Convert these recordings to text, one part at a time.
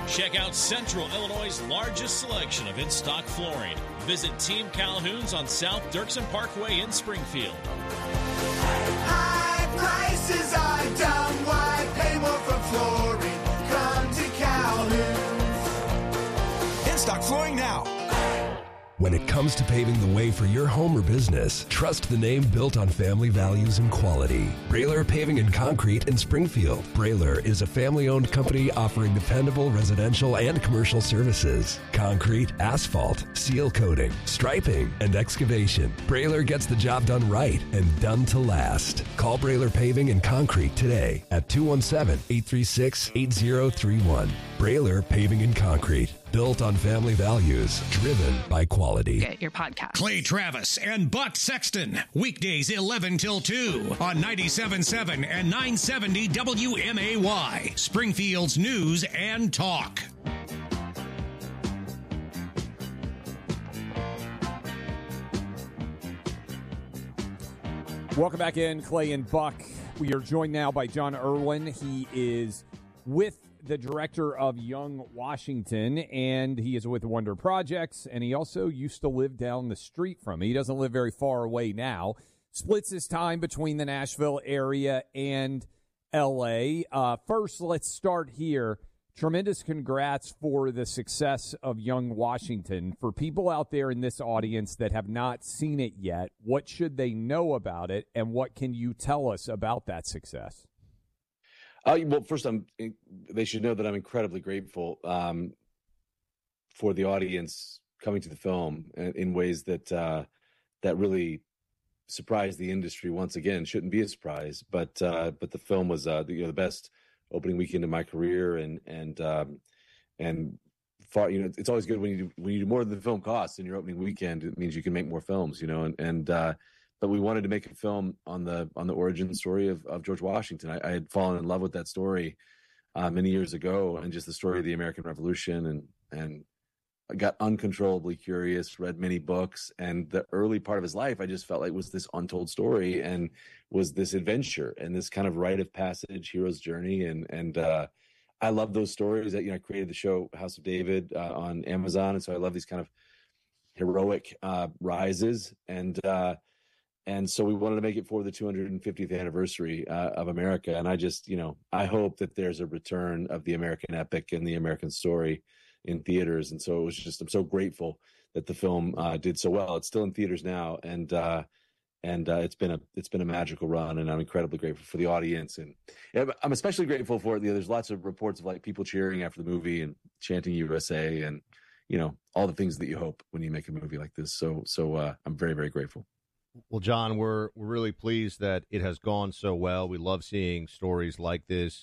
Check out Central Illinois' largest selection of in-stock flooring. Visit Team Calhoun's on South Dirksen Parkway in Springfield. High prices are dumb. Why pay more for flooring? Come to Calhoun's. In-stock flooring now. When it comes to paving the way for your home or business, trust the name built on family values and quality. Brailer Paving and Concrete in Springfield. Brailer is a family-owned company offering dependable residential and commercial services. Concrete, asphalt, seal coating, striping, and excavation. Brailer gets the job done right and done to last. Call Brailer Paving and Concrete today at 217-836-8031. Brailer Paving and Concrete. Built on family values, driven by quality. Get your podcast. Clay Travis and Buck Sexton. Weekdays 11 till 2 on 97.7 and 970 WMAY. Springfield's News and Talk. Welcome back in, Clay and Buck. We are joined now by John Irwin. He is with the director of Young Washington, and he is with Wonder Projects, and he also used to live down the street from me. He doesn't live very far away now. Splits his time between the Nashville area and L.A. First, let's start here. Tremendous congrats for the success of Young Washington. For people out there in this audience that have not seen it yet, what should they know about it, and what can you tell us about that success? Well, first, they should know that I'm incredibly grateful for the audience coming to the film in ways that that really surprised the industry once again. Shouldn't be a surprise, but the film was the best opening weekend of my career, and far, it's always good when you do more than the film costs in your opening weekend. It means you can make more films, but we wanted to make a film on the origin story of George Washington. I had fallen in love with that story many years ago, and just the story of the American Revolution, and I got uncontrollably curious, read many books, and the early part of his life I just felt like was this untold story and was this adventure and this kind of rite of passage, hero's journey, and I love those stories. That I created the show House of David on Amazon, and so I love these kind of heroic rises, and so we wanted to make it for the 250th anniversary of America. And I just, I hope that there's a return of the American epic and the American story in theaters. And so it was just, I'm so grateful that the film did so well. It's still in theaters now. And it's been a magical run, and I'm incredibly grateful for the audience. And I'm especially grateful for it. There's lots of reports of people cheering after the movie and chanting USA and, all the things that you hope when you make a movie like this. So I'm very, very grateful. Well, John, we're really pleased that it has gone so well. We love seeing stories like this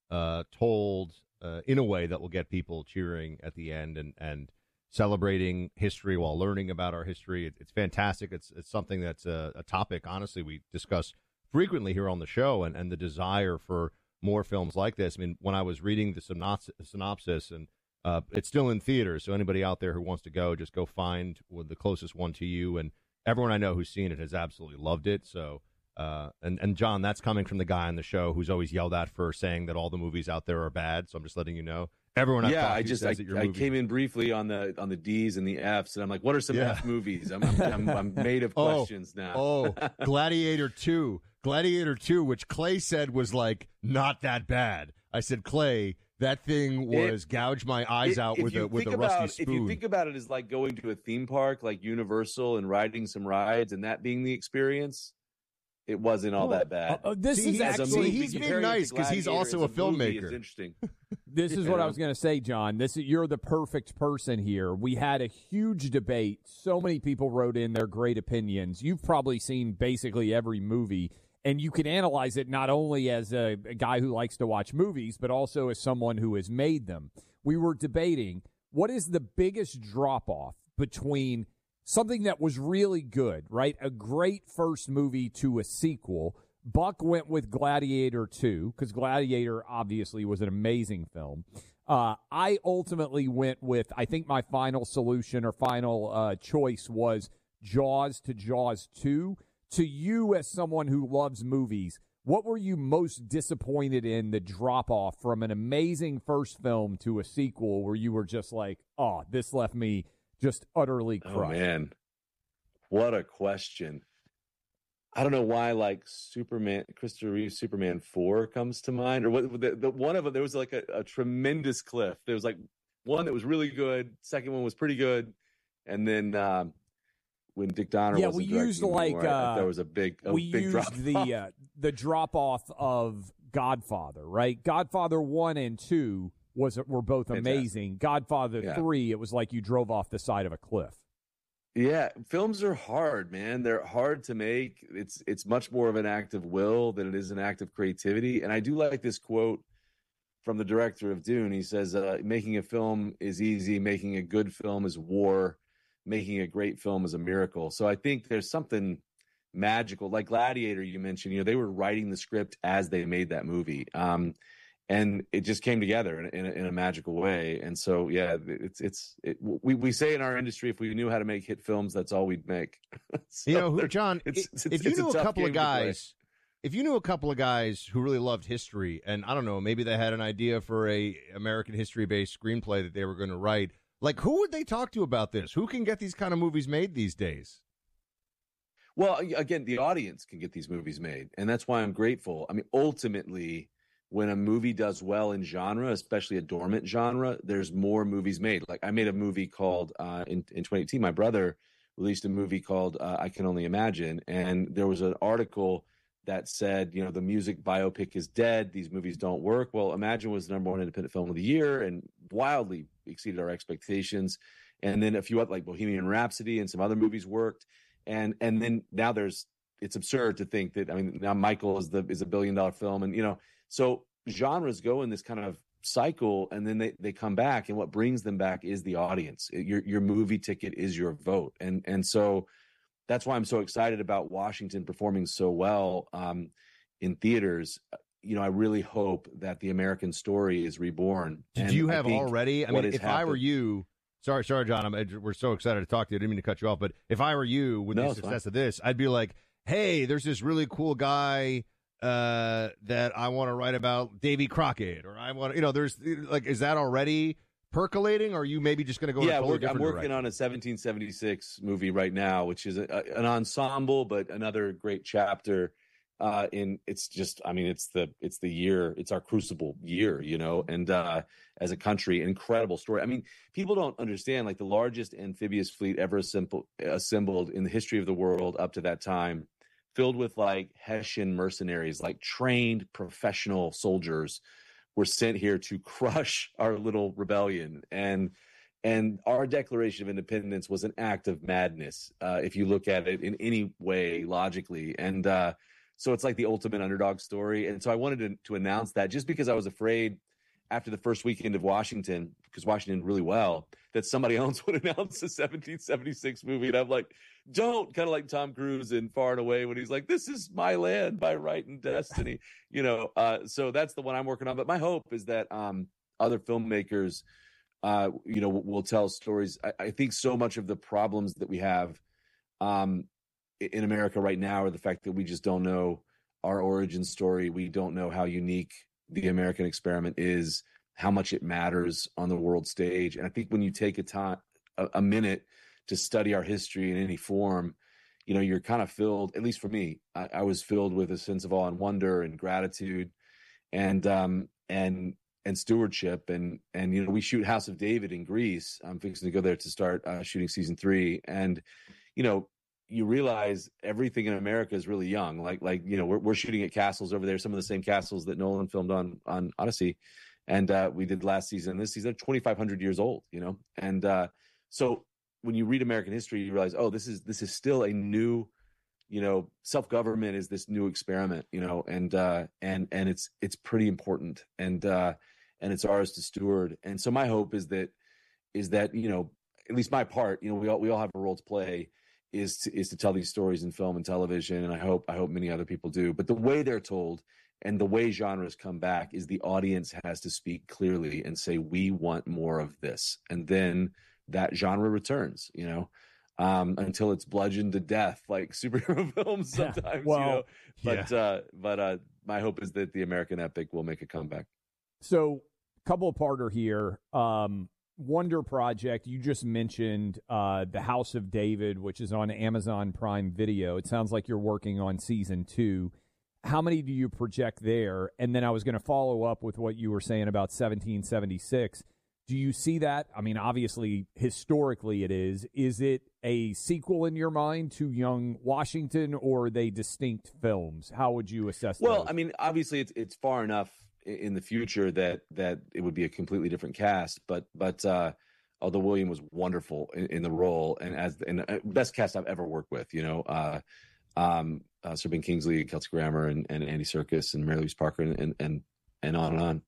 told in a way that will get people cheering at the end and celebrating history while learning about our history. It's fantastic. It's something that's a topic, honestly, we discuss frequently here on the show, and the desire for more films like this. I mean, when I was reading the synopsis, and it's still in theaters, so anybody out there who wants to go, just go find the closest one to you. And everyone I know who's seen it has absolutely loved it. So, and John, that's coming from the guy on the show who's always yelled at for saying that all the movies out there are bad. So I'm just letting you know. Everyone, I came in briefly on the D's and the F's, and I'm like, what are some F movies? I'm made of questions now. Gladiator 2, which Clay said was not that bad. I said, Clay, that thing was gouge my eyes out with a rusty spoon. If you think about it as like going to a theme park like Universal and riding some rides and that being the experience, it wasn't all that bad. He's being nice because he's also a filmmaker. It's interesting. This is what I was going to say, John. You're the perfect person here. We had a huge debate. So many people wrote in their great opinions. You've probably seen basically every movie, and you can analyze it not only as a guy who likes to watch movies, but also as someone who has made them. We were debating what is the biggest drop-off between something that was really good, right? A great first movie to a sequel. Buck went with Gladiator 2 because Gladiator obviously was an amazing film. I ultimately went with, I think my final solution or final choice was Jaws to Jaws 2. To you, as someone who loves movies, what were you most disappointed in the drop-off from an amazing first film to a sequel where you were just like, oh, this left me just utterly crushed? Oh, man. What a question. I don't know why, like, Christopher Reeve's Superman 4 comes to mind. Or what? The one of them, there was like a tremendous cliff. There was like one that was really good. Second one was pretty good. And then when Dick Donner wasn't we used like anymore, there was a big drop. The drop off of Godfather, right? Godfather 1 and 2 were both amazing. Godfather 3, it was like you drove off the side of a cliff. Yeah, films are hard, man. They're hard to make. It's much more of an act of will than it is an act of creativity. And I do like this quote from the director of Dune. He says, making a film is easy. Making a good film is war. Making a great film is a miracle. So I think there's something magical. Like Gladiator, you mentioned, they were writing the script as they made that movie. And it just came together in a magical way. And so, yeah, we say in our industry, if we knew how to make hit films, that's all we'd make. So John, if you knew a couple of guys who really loved history, and I don't know, maybe they had an idea for a American history-based screenplay that they were going to write, like, who would they talk to about this? Who can get these kind of movies made these days? Well, again, the audience can get these movies made, and that's why I'm grateful. I mean, ultimately, when a movie does well in genre, especially a dormant genre, there's more movies made. Like I made a movie called, in 2018, my brother released a movie called I Can Only Imagine. And there was an article that said, the music biopic is dead. These movies don't work. Well, Imagine was the #1 independent film of the year and wildly exceeded our expectations. And then a few other, like Bohemian Rhapsody and some other movies worked. And then now it's absurd to think that, now Michael is a $1 billion film. And, so genres go in this kind of cycle, and then they come back, and what brings them back is the audience. Your movie ticket is your vote, and so that's why I'm so excited about Washington performing so well in theaters. I really hope that the American story is reborn. Did you have already? If I were you, sorry, John, we're so excited to talk to you. I didn't mean to cut you off, but if I were you with the success of this, I'd be like, hey, there's this really cool guy that I want to write about, Davy Crockett, or I want to, there's like, is that already percolating, or are you maybe just going to go? Yeah, I'm working on a 1776 movie right now, which is an ensemble, but another great chapter. It's the year, it's our crucible year, and as a country, an incredible story. People don't understand, like the largest amphibious fleet ever assembled in the history of the world up to that time, filled with like Hessian mercenaries, like trained professional soldiers, were sent here to crush our little rebellion. And our Declaration of Independence was an act of madness, if you look at it in any way logically. And so it's like the ultimate underdog story. And so I wanted to announce that, just because I was afraid after the first weekend of Washington, because Washington did really well, that somebody else would announce a 1776 movie. And I'm like, don't, kind of like Tom Cruise in Far and Away when he's like, this is my land by right and destiny, so that's the one I'm working on. But my hope is that other filmmakers, will tell stories. I think so much of the problems that we have in America right now are the fact that we just don't know our origin story. We don't know how unique the American experiment is, how much it matters on the world stage. And I think when you take a minute to study our history in any form, you're kind of filled, at least for me, I was filled with a sense of awe and wonder and gratitude and stewardship. And we shoot House of David in Greece. I'm fixing to go there to start shooting season 3. And, you realize everything in America is really young. We're shooting at castles over there, some of the same castles that Nolan filmed on Odyssey. And we did last season. This season, 2,500 years old, And so when you read American history, you realize, oh, this is still a new, self-government is this new experiment, and it's pretty important, and it's ours to steward. And so my hope is that at least my part, we all have a role to play, is to tell these stories in film and television, and I hope many other people do. But the way they're told and the way genres come back is the audience has to speak clearly and say, we want more of this, and then that genre returns, until it's bludgeoned to death, like superhero films sometimes. But my hope is that the American epic will make a comeback. So, couple of parter here. Wonder Project, you just mentioned The House of David, which is on Amazon Prime Video. It sounds like you're working on season 2. How many do you project there? And then I was going to follow up with what you were saying about 1776. Do you see that? I mean, obviously, historically it is. Is it a sequel in your mind to Young Washington, or are they distinct films? How would you assess that? Well, I mean, obviously it's far enough in the future that it would be a completely different cast, but although William was wonderful in the role and best cast I've ever worked with, Sir Ben Kingsley, Kelsey Grammer, and Andy Serkis and Mary Louise Parker and on and on.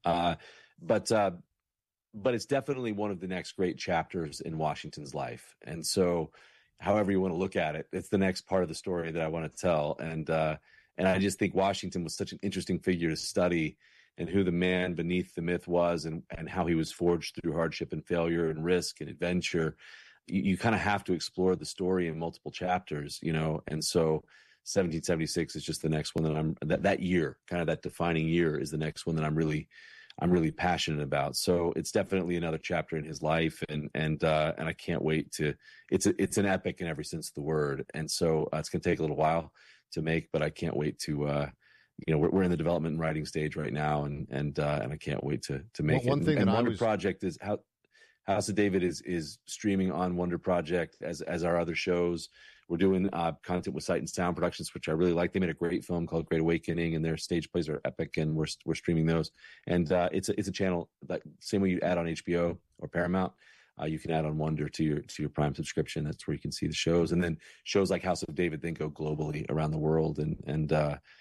But it's definitely one of the next great chapters in Washington's life. And so however you want to look at it, it's the next part of the story that I want to tell. And I just think Washington was such an interesting figure to study, and who the man beneath the myth was, and how he was forged through hardship and failure and risk and adventure. You kind of have to explore the story in multiple chapters, and so 1776 is just the next one that year, kind of that defining year, is the next one that I'm really passionate about. So it's definitely another chapter in his life, and I can't wait to. It's an epic in every sense of the word, and so it's going to take a little while to make, but I can't wait to. We're in the development and writing stage right now, and I can't wait to make it. One thing and Wonder Project is House of David is streaming on Wonder Project as our other shows. We're doing content with Sight and Sound Productions, which I really like. They made a great film called Great Awakening, and their stage plays are epic, and we're streaming those. And it's a channel that same way you add on HBO or Paramount, you can add on Wonder to your Prime subscription. That's where you can see the shows, and then shows like House of David then go globally around the world, and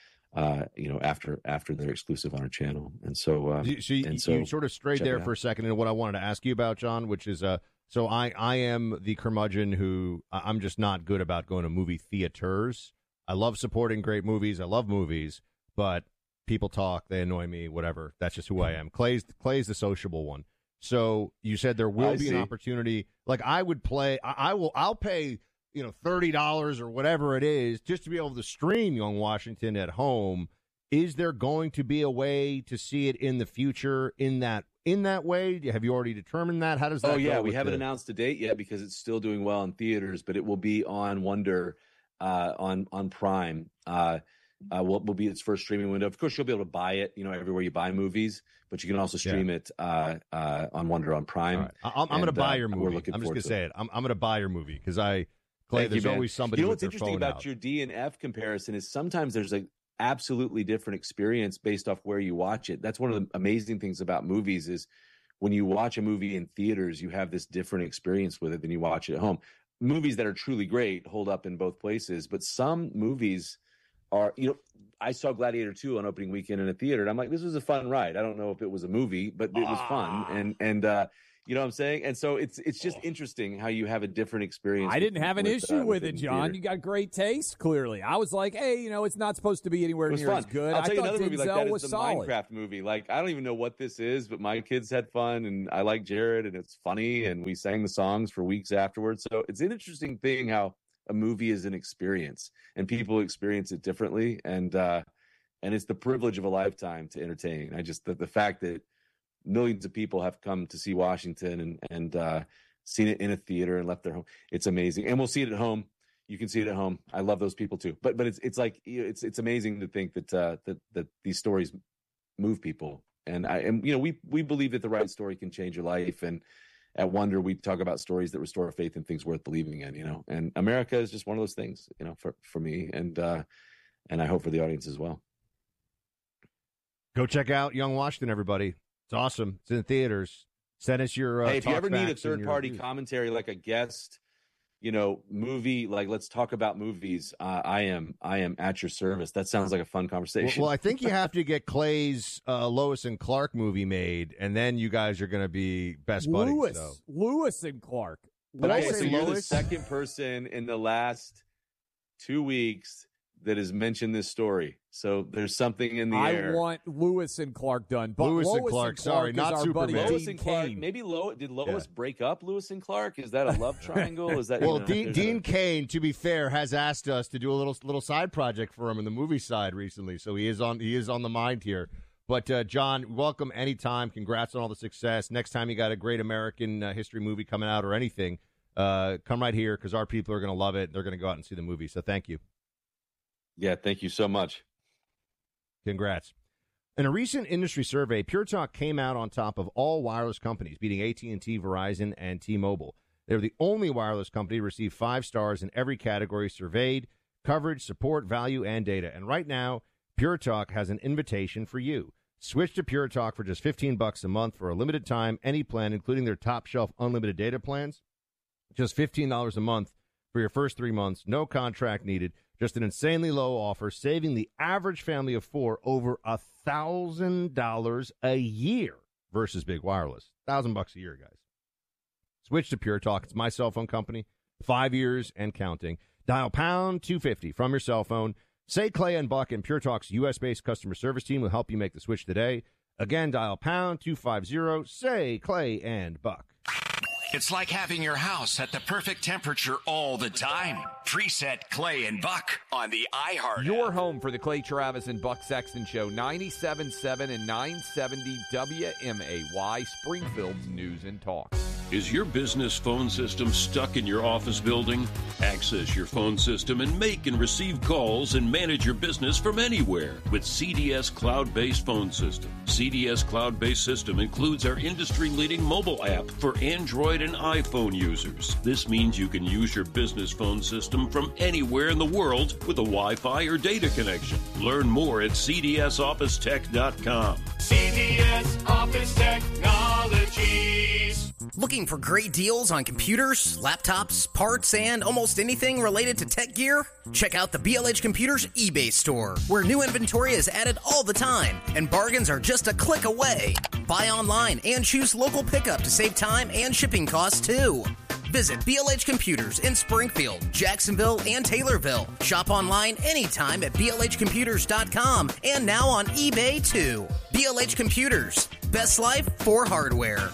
after they're exclusive on our channel. And so you sort of strayed there for a second into what I wanted to ask you about, John, which is so I am the curmudgeon who I'm just not good about going to movie theaters. I love supporting great movies. I love movies, but people talk, they annoy me, whatever. That's just who I am. Clay's the sociable one. So you said there will be an opportunity. Like I would play, I'll pay, $30 or whatever it is just to be able to stream Young Washington at home. Is there going to be a way to see it in the future in that way? Have you already determined that? How does that go? Oh, yeah, we haven't announced a date yet because it's still doing well in theaters, but it will be on Wonder on Prime. Will be its first streaming window. Of course, you'll be able to buy it, everywhere you buy movies, but you can also stream it on Wonder on Prime. Right. I'm going to buy your movie. I'm just going to say it. I'm going to buy your movie because Clay, there's always somebody. What's interesting about your D and F comparison is sometimes there's a absolutely different experience based off where you watch it. That's one of the amazing things about movies is when you watch a movie in theaters, you have this different experience with it than you watch it at home. Movies that are truly great hold up in both places, but some movies are, I saw Gladiator 2 on opening weekend in a theater, and I'm like, this was a fun ride. I don't know if it was a movie, but it was fun. And you know what I'm saying? And so it's just interesting how you have a different experience. I didn't have an issue with it, John. Theater. You got great taste, clearly. I was like, hey, it's not supposed to be anywhere near as good. I'll tell you another Denzel movie like that is the solid. Minecraft movie. Like, I don't even know what this is, but my kids had fun, and I like Jared, and it's funny, and we sang the songs for weeks afterwards. So it's an interesting thing how a movie is an experience, and people experience it differently, and it's the privilege of a lifetime to entertain. The fact that millions of people have come to see Washington and seen it in a theater and left their home. It's amazing. And we'll see it at home. You can see it at home. I love those people too. But it's like, it's amazing to think that these stories move people. And we believe that the right story can change your life. And at Wonder, we talk about stories that restore faith in things worth believing in, and America is just one of those things, for me. And I hope for the audience as well. Go check out Young Washington, everybody. It's awesome. It's in theaters. Send us your hey, if you ever need a third-party commentary, like a guest, movie, like let's talk about movies, I am at your service. That sounds like a fun conversation. Well, I think you have to get Clay's Lois and Clark movie made, and then you guys are going to be best buddies. Lewis and Clark. But you're the second person in the last 2 weeks that has mentioned this story. So there's something in the air. I want Lewis and Clark done. But Lewis and Clark, sorry, not our Superman. buddy Lois Dean and Clark. Cain. Maybe did Lois break up Lewis and Clark? Is that a love triangle? Is that Well, Dean Cain, to be fair, has asked us to do a little side project for him in the movie side recently, so he is on the mind here. But John, welcome anytime. Congrats on all the success. Next time you got a great American history movie coming out or anything, come right here because our people are going to love it. They're going to go out and see the movie. So thank you. Yeah, thank you so much. Congrats. In a recent industry survey, Pure Talk came out on top of all wireless companies, beating AT&T, Verizon, and T-Mobile. They were the only wireless company to receive 5 stars in every category surveyed: coverage, support, value, and data. And right now, Pure Talk has an invitation for you. Switch to Pure Talk for just $15 a month for a limited time, any plan, including their top-shelf unlimited data plans. Just $15 a month for your first 3 months, no contract needed. Just an insanely low offer, saving the average family of 4 over $1,000 a year versus big wireless. $1,000 a year, guys. Switch to Pure Talk. It's my cell phone company. 5 years and counting. Dial pound 250 from your cell phone. Say Clay and Buck, and Pure Talk's U.S.-based customer service team will help you make the switch today. Again, dial pound 250. Say Clay and Buck. It's like having your house at the perfect temperature all the time. Preset Clay and Buck on the iHeart. Your home for the Clay Travis and Buck Sexton Show, 97.7 and 970 WMAY, Springfield's News and Talk. Is your business phone system stuck in your office building? Access your phone system and make and receive calls and manage your business from anywhere with CDS Cloud-Based Phone System. CDS Cloud-Based System includes our industry-leading mobile app for Android and iPhone users. This means you can use your business phone system from anywhere in the world with a Wi-Fi or data connection. Learn more at cdsofficetech.com. CDS Office Technologies. Looking for great deals on computers, laptops, parts, and almost anything related to tech gear? Check out the BLH Computers eBay store, where new inventory is added all the time, and bargains are just a click away. Buy online and choose local pickup to save time and shipping costs, too. Visit BLH Computers in Springfield, Jacksonville, and Taylorville. Shop online anytime at blhcomputers.com and now on eBay, too. BLH Computers. Best life for hardware.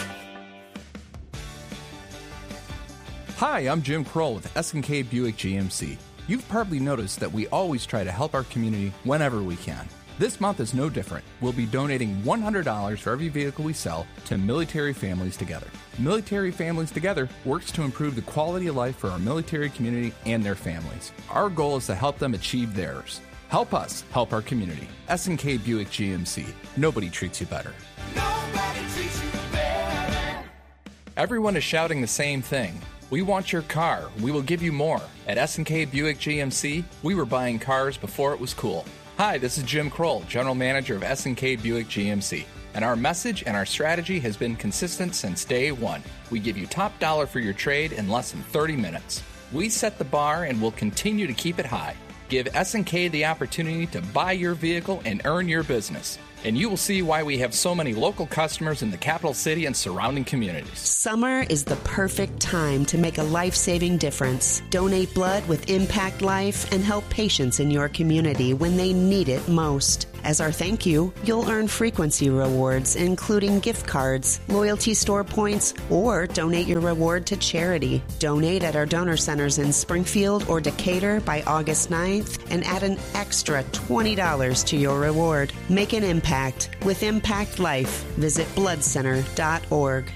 Hi, I'm Jim Kroll with S&K Buick GMC. You've probably noticed that we always try to help our community whenever we can. This month is no different. We'll be donating $100 for every vehicle we sell to Military Families Together. Military Families Together works to improve the quality of life for our military community and their families. Our goal is to help them achieve theirs. Help us help our community. S&K Buick GMC. Nobody treats you better. Nobody treats you better. Everyone is shouting the same thing. We want your car. We will give you more. At S&K Buick GMC, we were buying cars before it was cool. Hi, this is Jim Kroll, General Manager of S&K Buick GMC. And our message and our strategy has been consistent since day one. We give you top dollar for your trade in less than 30 minutes. We set the bar and will continue to keep it high. Give S&K the opportunity to buy your vehicle and earn your business. And you will see why we have so many local customers in the capital city and surrounding communities. Summer is the perfect time to make a life-saving difference. Donate blood with Impact Life and help patients in your community when they need it most. As our thank you, you'll earn frequency rewards, including gift cards, loyalty store points, or donate your reward to charity. Donate at our donor centers in Springfield or Decatur by August 9th and add an extra $20 to your reward. Make an impact with Impact Life. Visit bloodcenter.org.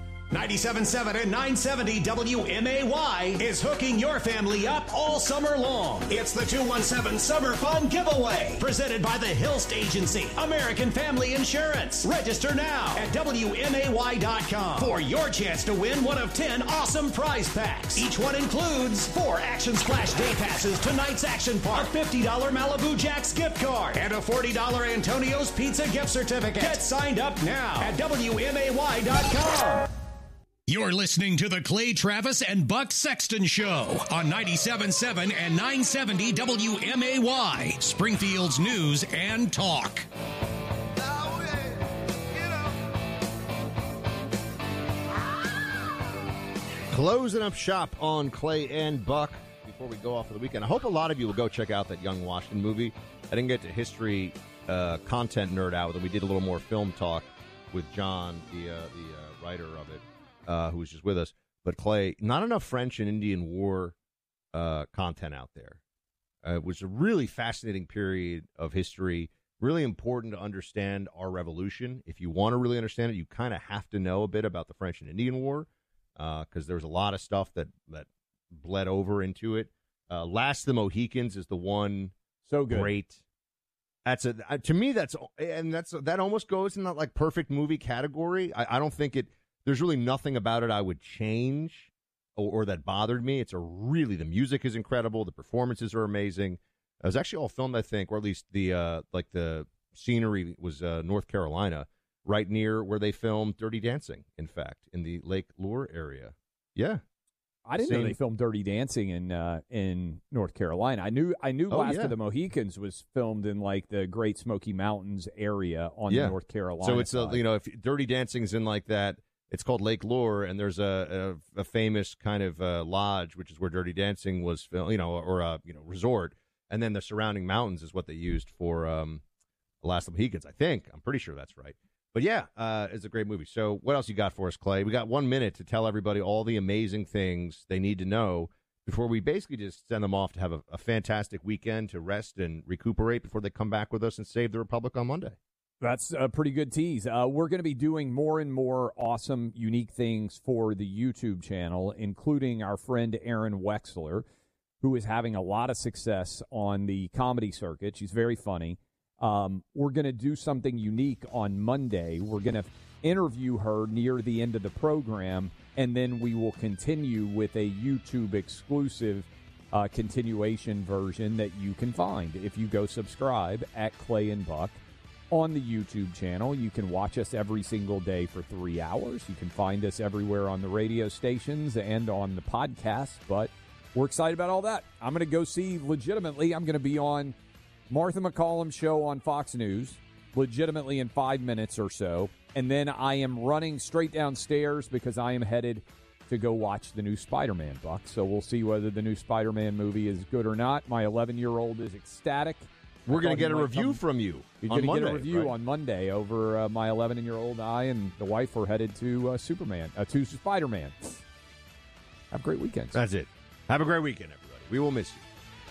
97.7 and 970 WMAY is hooking your family up all summer long. It's the 217 Summer Fun Giveaway, presented by the Hilst Agency, American Family Insurance. Register now at WMAY.com for your chance to win one of 10 awesome prize packs. Each one includes 4 Action Splash Day Passes to Night's Action Park, a $50 Malibu Jack's gift card, and a $40 Antonio's Pizza gift certificate. Get signed up now at WMAY.com. You're listening to the Clay Travis and Buck Sexton Show on 97.7 and 970 WMAY, Springfield's News and Talk. Closing up shop on Clay and Buck. before we go off for the weekend. I hope a lot of you will go check out that Young Washington movie. I didn't get to history content nerd out with it. We did a little more film talk with John, the writer of it, who was just with us. But Clay, not enough French and Indian War content out there. It was a really fascinating period of history, really important to understand our revolution. If you want to really understand it, you kind of have to know a bit about the French and Indian War, because there was a lot of stuff that bled over into it. Last of the Mohicans is the one so good. Great. To me, that almost goes in that like perfect movie category. I don't think there's really nothing about it I would change or that bothered me. The music is incredible. The performances are amazing. It was actually all filmed, I think, or at least the scenery was North Carolina, right near where they filmed Dirty Dancing, in fact, in the Lake Lure area. Yeah. I didn't know they filmed Dirty Dancing in North Carolina. I knew Last of the Mohicans was filmed in like the Great Smoky Mountains area on the North Carolina So it's side. if Dirty Dancing's in like that, it's called Lake Lure, and there's a famous kind of lodge, which is where Dirty Dancing was filmed, or resort, and then the surrounding mountains is what they used for The Last of the Mohicans. I'm pretty sure that's right. But yeah, it's a great movie. So what else you got for us, Clay? We got 1 minute to tell everybody all the amazing things they need to know before we basically just send them off to have a fantastic weekend to rest and recuperate before they come back with us and save the Republic on Monday. That's a pretty good tease. We're going to be doing more and more awesome, unique things for the YouTube channel, including our friend Erin Wexler, who is having a lot of success on the comedy circuit. She's very funny. We're going to do something unique on Monday. We're going to interview her near the end of the program, and then we will continue with a YouTube exclusive continuation version that you can find if you go subscribe at Clay and Buck on the YouTube channel. You can watch us every single day for 3 hours. You can find us everywhere on the radio stations and on the podcast, but we're excited about all that. I'm going to go see legitimately. I'm going to be on Martha McCallum's show on Fox News, legitimately in 5 minutes or so. And then I am running straight downstairs because I am headed to go watch the new Spider-Man, Buck. So we'll see whether the new Spider-Man movie is good or not. My 11-year-old is ecstatic. We're going to get a review from you You're on going to Monday. get a review right? on Monday over my 11-year-old. I and the wife are headed to to Spider-Man. Have a great weekend. That's it. Have a great weekend, everybody. We will miss you.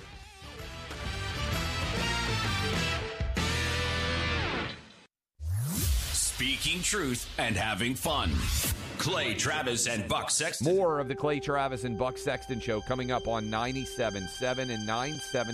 Speaking truth and having fun. Clay Travis and Buck Sexton. More of the Clay Travis and Buck Sexton Show coming up on 97.7 and 970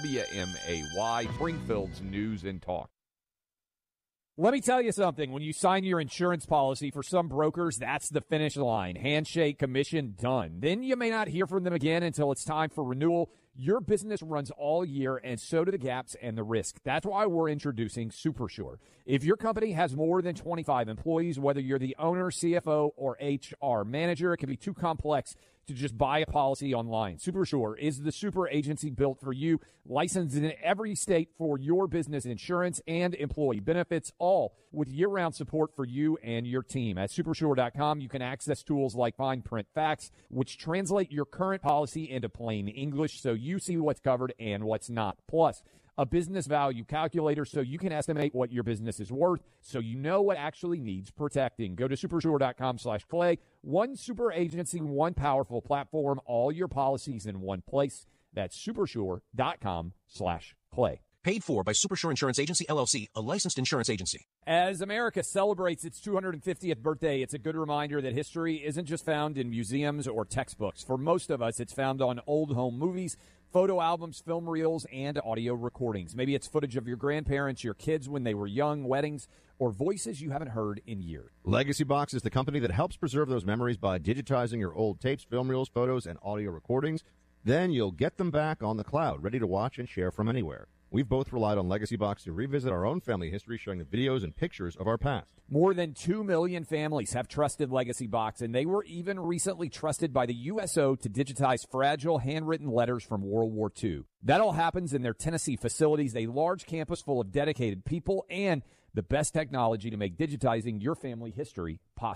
WMAY, Springfield's News and Talk. Let me tell you something. When you sign your insurance policy, for some brokers, that's the finish line. Handshake, commission, done. Then you may not hear from them again until it's time for renewal. Your business runs all year, and so do the gaps and the risk. That's why we're introducing SuperSure. If your company has more than 25 employees, whether you're the owner, CFO, or HR manager, it can be too complex to just buy a policy online. SuperSure is the super agency built for you, licensed in every state for your business insurance and employee benefits, all with year-round support for you and your team. At supersure.com, you can access tools like fine print facts, which translate your current policy into plain English so you see what's covered and what's not. Plus, a business value calculator so you can estimate what your business is worth so you know what actually needs protecting. Go to supersure.com/Clay. One super agency, one powerful platform, all your policies in one place. That's supersure.com/Clay. Paid for by Supersure Insurance Agency, LLC, a licensed insurance agency. As America celebrates its 250th birthday, it's a good reminder that history isn't just found in museums or textbooks. For most of us, it's found on old home movies, photo albums, film reels, and audio recordings. Maybe it's footage of your grandparents, your kids when they were young, weddings, or voices you haven't heard in years. Legacy Box is the company that helps preserve those memories by digitizing your old tapes, film reels, photos, and audio recordings. Then you'll get them back on the cloud, ready to watch and share from anywhere. We've both relied on Legacy Box to revisit our own family history, showing the videos and pictures of our past. More than 2 million families have trusted Legacy Box, and they were even recently trusted by the USO to digitize fragile handwritten letters from World War II. That all happens in their Tennessee facilities, a large campus full of dedicated people and the best technology to make digitizing your family history possible.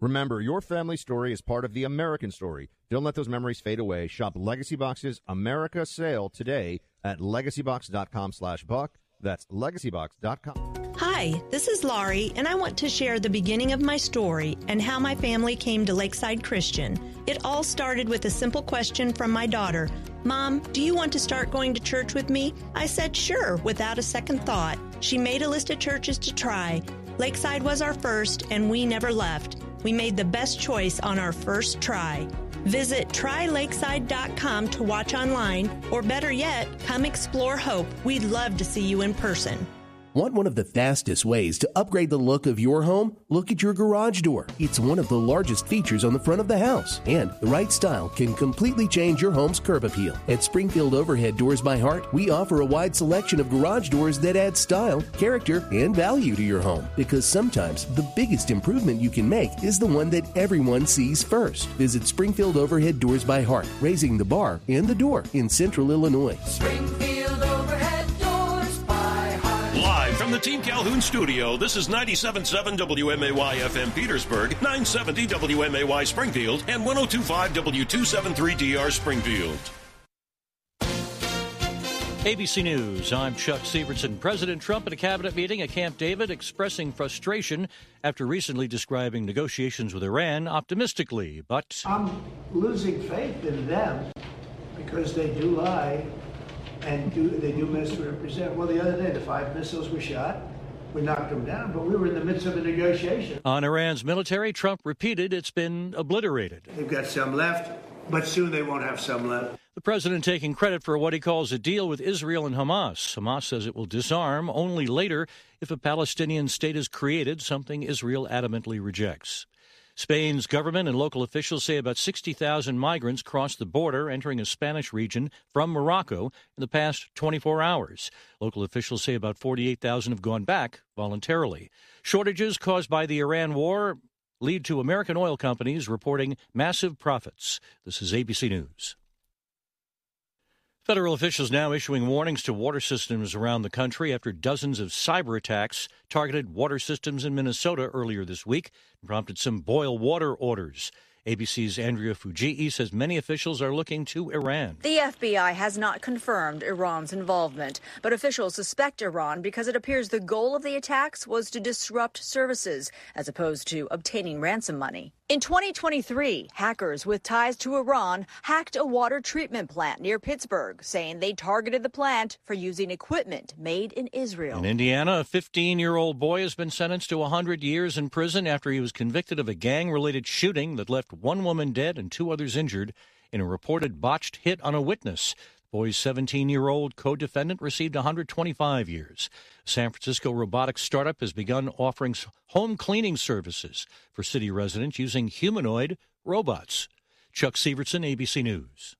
Remember, your family story is part of the American story. Don't let those memories fade away. Shop Legacy Box's America sale today at legacybox.com/buck. That's legacybox.com. Hi, this is Laurie, and I want to share the beginning of my story and how my family came to Lakeside Christian. It all started with a simple question from my daughter. Mom, do you want to start going to church with me? I said sure, without a second thought. She made a list of churches to try. Lakeside was our first, and we never left. We made the best choice on our first try. Visit trylakeside.com to watch online, or better yet, come explore Hope. We'd love to see you in person. Want one of the fastest ways to upgrade the look of your home? Look at your garage door. It's one of the largest features on the front of the house, and the right style can completely change your home's curb appeal. At Springfield Overhead Doors by Heart, we offer a wide selection of garage doors that add style, character, and value to your home. Because sometimes the biggest improvement you can make is the one that everyone sees first. Visit Springfield Overhead Doors by Heart, raising the bar and the door in Central Illinois. Springfield Overhead Doors by Heart. Live from the Team Calhoun studio, this is 97.7 WMAY FM Petersburg, 970 WMAY Springfield, and 102.5 W273DR Springfield. ABC News, I'm Chuck Sievertson. President Trump at a cabinet meeting at Camp David expressing frustration after recently describing negotiations with Iran optimistically, but I'm losing faith in them because they do lie and they do misrepresent. Well, the other day, the 5 missiles were shot. We knocked them down, but we were in the midst of a negotiation. On Iran's military, Trump repeated it's been obliterated. They've got some left, but soon they won't have some left. The president taking credit for what he calls a deal with Israel and Hamas. Hamas says it will disarm only later if a Palestinian state is created, something Israel adamantly rejects. Spain's government and local officials say about 60,000 migrants crossed the border entering a Spanish region from Morocco in the past 24 hours. Local officials say about 48,000 have gone back voluntarily. Shortages caused by the Iran war lead to American oil companies reporting massive profits. This is ABC News. Federal officials now issuing warnings to water systems around the country after dozens of cyber attacks targeted water systems in Minnesota earlier this week and prompted some boil water orders. ABC's Andrea Fujii says many officials are looking to Iran. The FBI has not confirmed Iran's involvement, but officials suspect Iran because it appears the goal of the attacks was to disrupt services as opposed to obtaining ransom money. In 2023, hackers with ties to Iran hacked a water treatment plant near Pittsburgh, saying they targeted the plant for using equipment made in Israel. In Indiana, a 15-year-old boy has been sentenced to 100 years in prison after he was convicted of a gang-related shooting that left one woman dead and 2 others injured in a reported botched hit on a witness. The boy's 17-year-old co-defendant received 125 years. A San Francisco robotics startup has begun offering home cleaning services for city residents using humanoid robots. Chuck Sievertson, ABC News.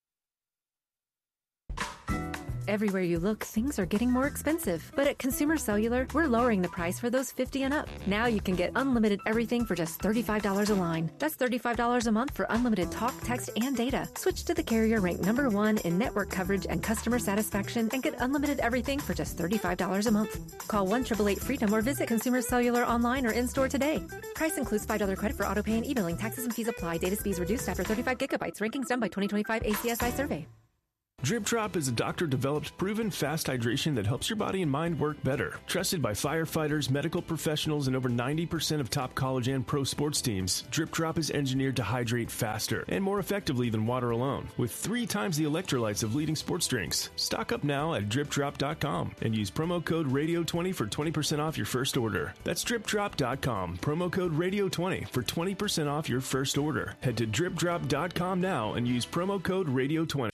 Everywhere you look, things are getting more expensive. But at Consumer Cellular, we're lowering the price for those 50 and up. Now you can get unlimited everything for just $35 a line. That's $35 a month for unlimited talk, text, and data. Switch to the carrier ranked #1 in network coverage and customer satisfaction and get unlimited everything for just $35 a month. Call 1-888-FREEDOM or visit Consumer Cellular online or in-store today. Price includes $5 credit for auto pay and e-billing. Taxes and fees apply. Data speeds reduced after 35 gigabytes. Rankings done by 2025 ACSI survey. Drip Drop is a doctor-developed, proven fast hydration that helps your body and mind work better. Trusted by firefighters, medical professionals, and over 90% of top college and pro sports teams, Drip Drop is engineered to hydrate faster and more effectively than water alone, with 3 times the electrolytes of leading sports drinks. Stock up now at DripDrop.com and use promo code RADIO20 for 20% off your first order. That's DripDrop.com, promo code RADIO20 for 20% off your first order. Head to DripDrop.com now and use promo code RADIO20.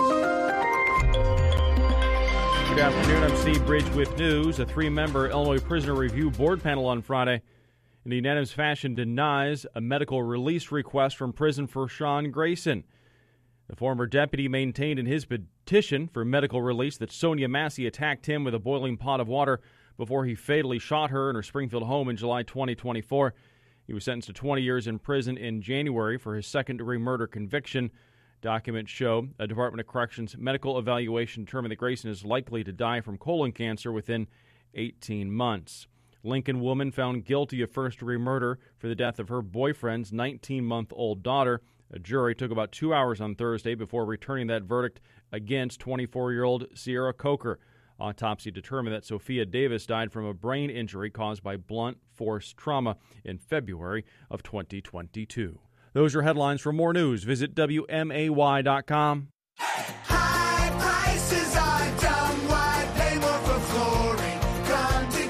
Good afternoon. I'm Steve Bridge with news. A 3-member Illinois Prisoner Review Board panel on Friday in unanimous fashion denies a medical release request from prison for Sean Grayson. The former deputy maintained in his petition for medical release that Sonia Massey attacked him with a boiling pot of water before he fatally shot her in her Springfield home in July 2024. He was sentenced to 20 years in prison in January for his second-degree murder conviction. Documents show a Department of Corrections medical evaluation determined that Grayson is likely to die from colon cancer within 18 months. Lincoln woman found guilty of first-degree murder for the death of her boyfriend's 19-month-old daughter. A jury took about 2 hours on Thursday before returning that verdict against 24-year-old Sierra Coker. Autopsy determined that Sophia Davis died from a brain injury caused by blunt force trauma in February of 2022. Those are headlines. For more news, visit WMAY.com. High prices are dumb. Why pay more for flooring? Come to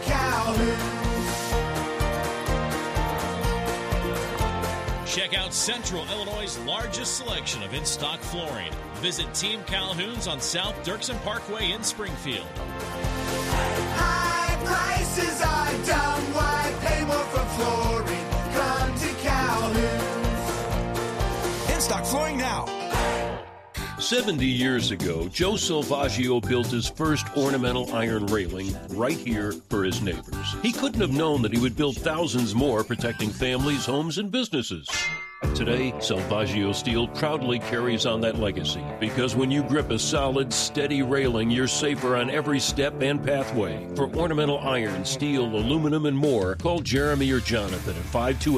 Calhoun. Check out Central Illinois' largest selection of in-stock flooring. Visit Team Calhoun's on South Dirksen Parkway in Springfield. High prices are dumb. Why pay more for flooring? Come to Calhoun. In-stock flooring now. 70 years ago, Joe Salvaggio built his first ornamental iron railing right here for his neighbors. He couldn't have known that he would build thousands more, protecting families, homes, and businesses. Today, Salvaggio Steel proudly carries on that legacy, because when you grip a solid, steady railing, you're safer on every step and pathway. For ornamental iron, steel, aluminum, and more, call Jeremy or Jonathan at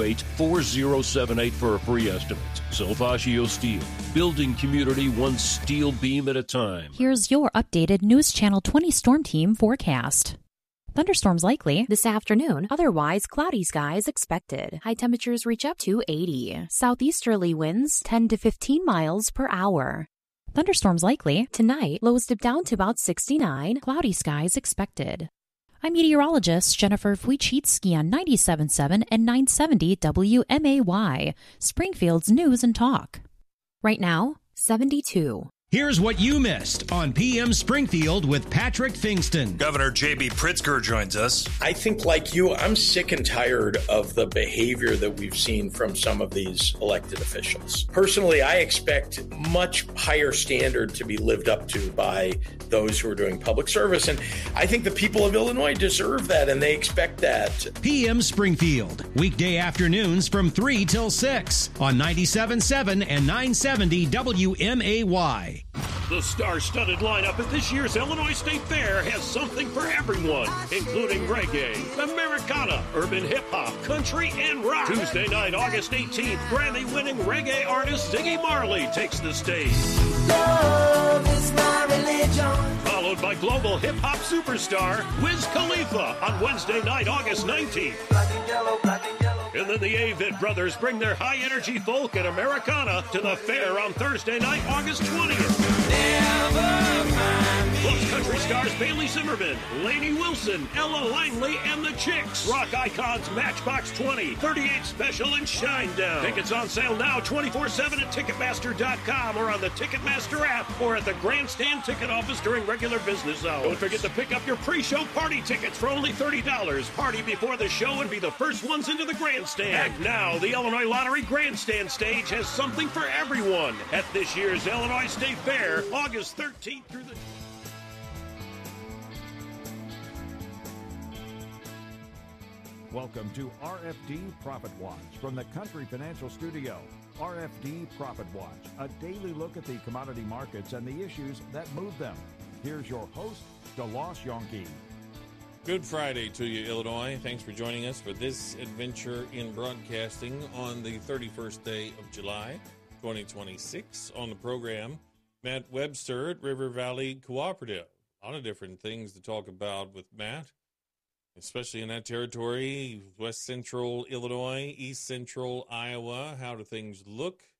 528-4078 for a free estimate. Salvaggio Steel, building community one steel beam at a time. Here's your updated News Channel 20 Storm Team forecast. Thunderstorms likely this afternoon, otherwise cloudy skies expected. High temperatures reach up to 80. Southeasterly winds 10 to 15 miles per hour. Thunderstorms likely tonight, lows dip down to about 69. Cloudy skies expected. I'm meteorologist Jennifer Wojcicki on 97.7 and 970 WMAY, Springfield's News and Talk. Right now, 72. Here's what you missed on PM Springfield with Patrick Fingston. Governor J.B. Pritzker joins us. I think, like you, I'm sick and tired of the behavior that we've seen from some of these elected officials. Personally, I expect much higher standard to be lived up to by those who are doing public service. And I think the people of Illinois deserve that, and they expect that. PM Springfield, weekday afternoons from 3 till 6 on 97.7 and 970 WMAY. The star-studded lineup at this year's Illinois State Fair has something for everyone, including reggae, Americana, urban hip-hop, country, and rock. Tuesday night, August 18th, Grammy-winning reggae artist Ziggy Marley takes the stage. Love is my religion. Followed by global hip-hop superstar Wiz Khalifa on Wednesday night, August 19th. Black and yellow, black and yellow. And then the Avett Brothers bring their high-energy folk and Americana to the fair on Thursday night, August 20th. Plus country stars Bailey Zimmerman, Lainey Wilson, Ella Langley, and the Chicks. Rock icons Matchbox 20, 38 Special, and Shinedown. Tickets on sale now 24/7 at Ticketmaster.com or on the Ticketmaster app or at the Grandstand ticket office during regular business hours. Don't forget to pick up your pre-show party tickets for only $30. Party before the show and be the first ones into the Grandstand. And now, the Illinois Lottery Grandstand stage has something for everyone at this year's Illinois State Fair, August 13th through the... Welcome to RFD Profit Watch from the Country Financial Studio. RFD Profit Watch, a daily look at the commodity markets and the issues that move them. Here's your host, DeLoss Yonke. Good Friday to you, Illinois. Thanks for joining us for this adventure in broadcasting on the 31st day of July, 2026. On the program, Matt Webster at River Valley Cooperative. A lot of different things to talk about with Matt, especially in that territory, west central Illinois, east central Iowa. How do things look?